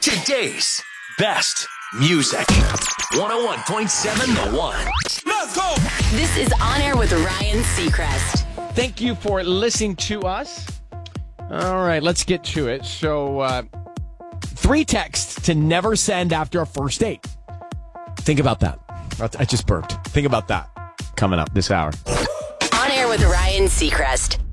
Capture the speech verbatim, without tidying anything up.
Today's best music. one oh one point seven The One. Let's go! This is On Air with Ryan Seacrest. Thank you for listening to us. All right, let's get to it. So, uh, three texts to never send after a first date. Think about that. I just burped. Think about that. Coming up this hour. On Air with Ryan Seacrest.